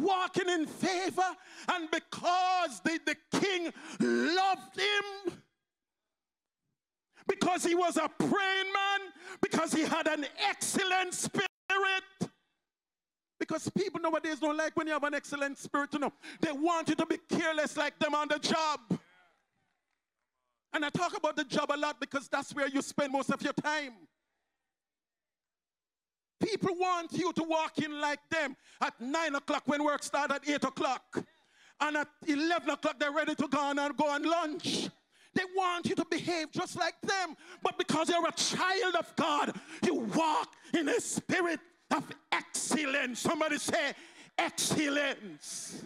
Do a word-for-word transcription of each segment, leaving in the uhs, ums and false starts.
walking in favor, and because the, the king loved him, because he was a praying man, because he had an excellent spirit. Because people nowadays don't like when you have an excellent spirit, you know. They want you to be careless like them on the job. And I talk about the job a lot because that's where you spend most of your time. People want you to walk in like them at nine o'clock when work starts at eight o'clock. And at eleven o'clock they're ready to go on and go on lunch. They want you to behave just like them. But because you're a child of God, you walk in a spirit of excellence. Somebody say excellence.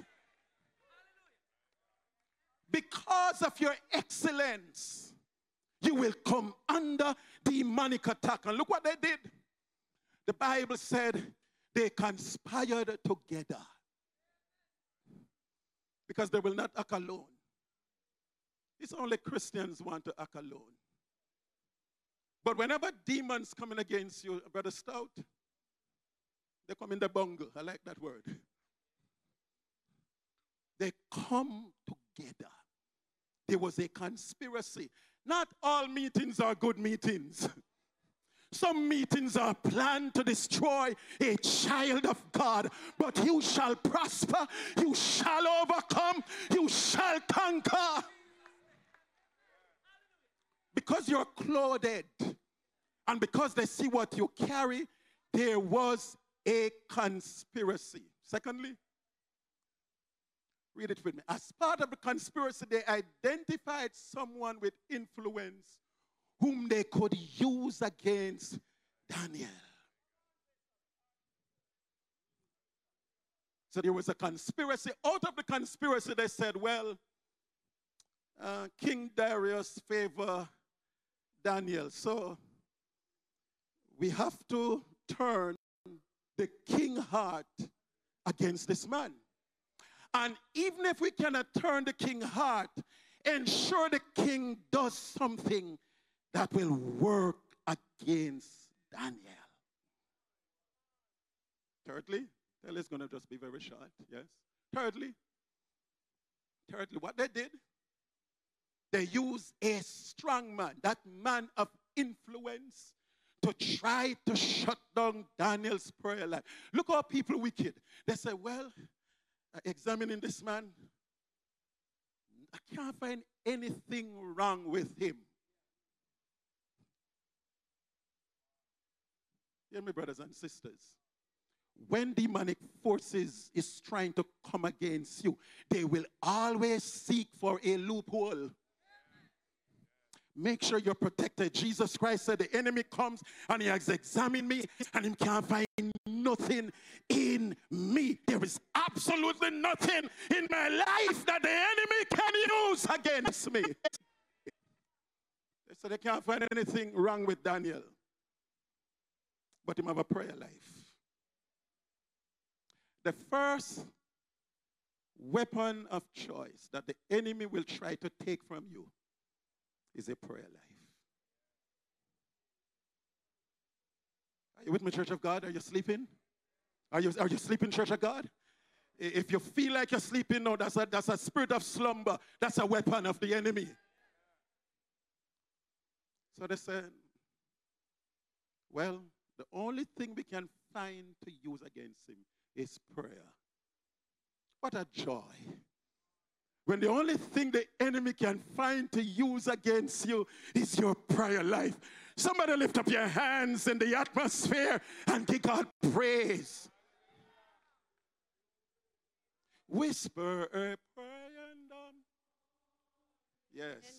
Because of your excellence, you will come under demonic attack. And look what they did. The Bible said they conspired together. Because they will not act alone. It's only Christians want to act alone. But whenever demons coming against you, Brother Stout, they come in the bungle. I like that word. They come together. There was a conspiracy. Not all meetings are good meetings. Some meetings are planned to destroy a child of God. But you shall prosper. You shall overcome. You shall conquer. Because you're clothed. And because they see what you carry, there was a conspiracy. Secondly, read it with me. As part of the conspiracy, they identified someone with influence whom they could use against Daniel. So there was a conspiracy. Out of the conspiracy, they said, well, uh, King Darius favor Daniel. So we have to turn the king's heart against this man. And even if we cannot turn the king's heart, ensure the king does something that will work against Daniel. Thirdly, tell it's going to just be very short, yes. Thirdly, thirdly, what they did, they used a strong man, that man of influence, to try to shut down Daniel's prayer life. Look how people are wicked. They say, well, examining this man, I can't find anything wrong with him. Hear me, brothers and sisters. When demonic forces is trying to come against you, they will always seek for a loophole. Make sure you're protected. Jesus Christ said the enemy comes and he has examined me and he can't find nothing in me. There is absolutely nothing in my life that the enemy can use against me. They said they can't find anything wrong with Daniel, but him have a prayer life. The first weapon of choice that the enemy will try to take from you is a prayer life. Are you with me, Church of God? Are you sleeping? Are you, are you sleeping, Church of God? If you feel like you're sleeping, no, that's a, that's a spirit of slumber. That's a weapon of the enemy. So they said, well, the only thing we can find to use against him is prayer. What a joy. When the only thing the enemy can find to use against you is your prayer life. Somebody lift up your hands in the atmosphere and give God praise. Whisper a prayer and um, yes.